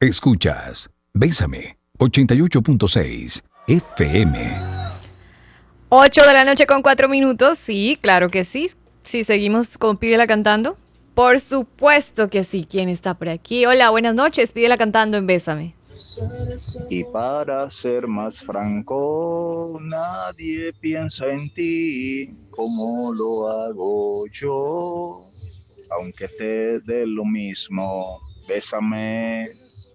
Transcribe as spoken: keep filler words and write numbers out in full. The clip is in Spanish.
Escuchas Bésame ochenta y ocho punto seis F M. ocho de la noche con cuatro minutos. Sí, claro que sí. Sí, seguimos con Pídela Cantando. Por supuesto que sí. ¿Quién está por aquí? Hola, buenas noches. Pídela Cantando en Bésame. Y para ser más franco, nadie piensa en ti como lo hago yo. Aunque te dé lo mismo, bésame,